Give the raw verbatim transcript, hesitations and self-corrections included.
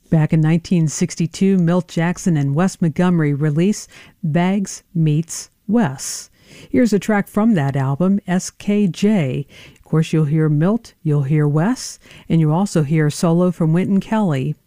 Back in nineteen sixty-two, Milt Jackson and Wes Montgomery released Bags Meets Wes. Here's a track from that album, S K J. Of course, you'll hear Milt, you'll hear Wes, and you'll also hear a solo from Wynton Kelly.